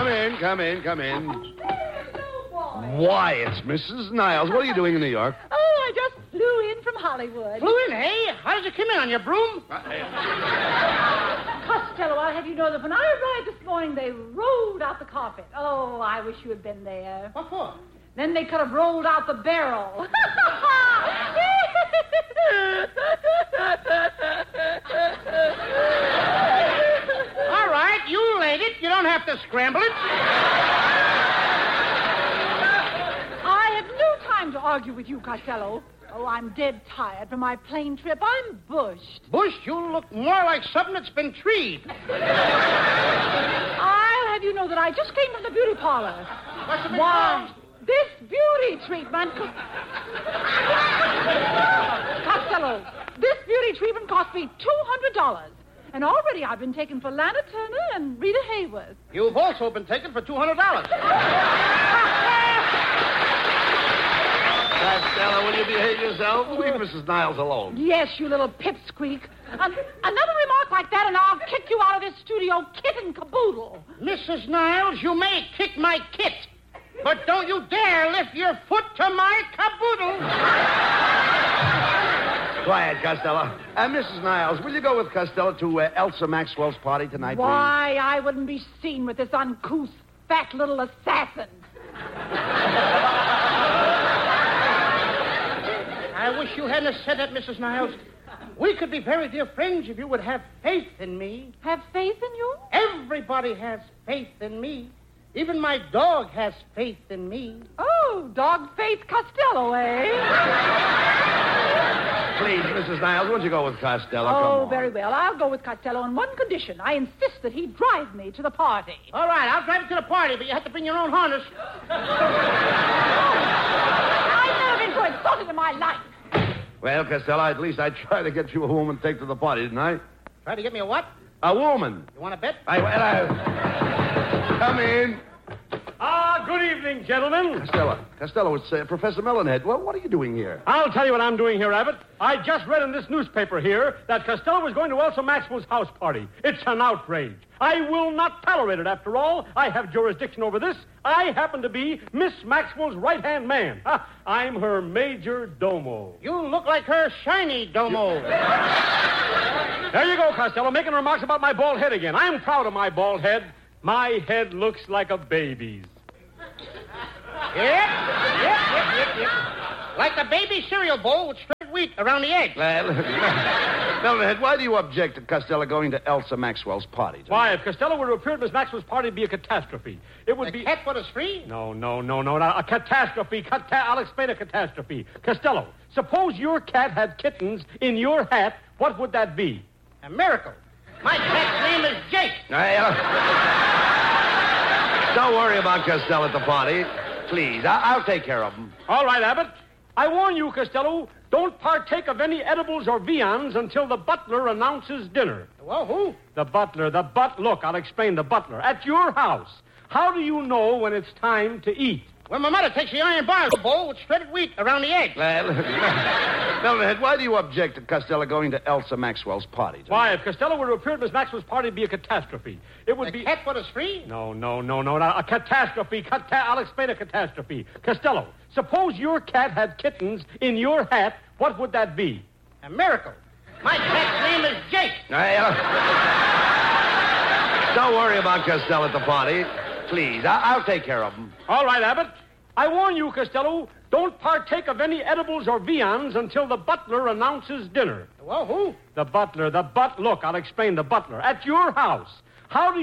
Come in. Why, it's Mrs. Niles. What are you doing in New York? Oh, I just flew in from Hollywood. Flew in, hey? How did you come in, on your broom? Costello, I'll have you know that when I arrived this morning, they rolled out the carpet. Oh, I wish you had been there. What for? Then they could have rolled out the barrel. All right, you laid it. You don't have to scramble it. I have no time to argue with you, Costello. Oh, I'm dead tired from my plane trip. I'm bushed. Bushed? You look more like something that's been treed. I'll have you know that I just came from the beauty parlor. What's the big Why? This beauty treatment... Costello, this beauty treatment cost me $200. And already I've been taken for Lana Turner and Rita Hayworth. You've also been taken for $200. Costello, will you behave yourself? Leave Mrs. Niles alone. Yes, you little pipsqueak. Another remark like that and I'll kick you out of this studio kit and caboodle. Mrs. Niles, you may kick my kit, but don't you dare lift your foot to my caboodle. Quiet, Costello. Mrs. Niles, will you go with Costello to Elsa Maxwell's party tonight, Why, I wouldn't be seen with this uncouth, fat little assassin. I wish you hadn't said that, Mrs. Niles. We could be very dear friends if you would have faith in me. Have faith in you? Everybody has faith in me. Even my dog has faith in me. Oh, dog-faced Costello, eh? Please, Mrs. Niles, won't you go with Costello? Come Oh, on. very well. I'll go with Costello on one condition. I insist that he drive me to the party. All right, I'll drive you to the party, but you have to bring your own harness. I've never been so insulted in my life. Well, Costello, at least I tried to get you a woman to take to the party, didn't I? Try to get me a what? A woman. You want to bet? Come in. Good evening, gentlemen. Costello, it's Professor Melonhead. Well, what are you doing here? I'll tell you what I'm doing here, Abbott. I just read in this newspaper here that Costello was going to Elsa Maxwell's house party. It's an outrage. I will not tolerate it. After all, I have jurisdiction over this. I happen to be Miss Maxwell's right-hand man. I'm her major domo. You look like her shiny domo. There you go, Costello, making remarks about my bald head again. I'm proud of my bald head. My head looks like a baby's. Yep. Like the baby cereal bowl with straight wheat around the eggs. Melonhead, why do you object to Costello going to Elsa Maxwell's party tonight? Why, if Costello were to appear at Miss Maxwell's party, it'd be a catastrophe. It would The be... cat foot is free? No. A catastrophe. I'll explain a catastrophe. Costello, suppose your cat had kittens in your hat, what would that be? A miracle. My cat's name is Jake. Don't worry about Costello at the party. Please, I'll take care of him. All right, Abbott. I warn you, Costello, don't partake of any edibles or viands until the butler announces dinner. Well, who? The butler. Look, I'll explain. The butler. At your house, how do you know when it's time to eat? When my mother takes the iron bar bowl with shredded wheat around the eggs. Melonhead, why do you object to Costello going to Elsa Maxwell's party tonight? Why, if Costello were to appear at Miss Maxwell's party, it'd be a catastrophe. It would The be... cat foot is free? No. A catastrophe. I'll explain a catastrophe. Costello, suppose your cat had kittens in your hat, what would that be? A miracle. My cat's name is Jake. Don't worry about Costello at the party. Please, I'll take care of him. All right, Abbott. I warn you, Costello, don't partake of any edibles or viands until the butler announces dinner. Well, who? The butler. Look, I'll explain. The butler. At your house, how do you...